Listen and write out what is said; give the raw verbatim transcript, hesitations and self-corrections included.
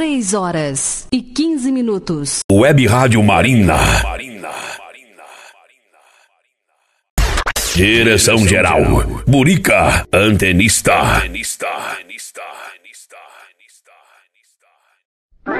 três horas e quinze minutos. Web Rádio Marina. Direção geral, Burica, antenista. antenista.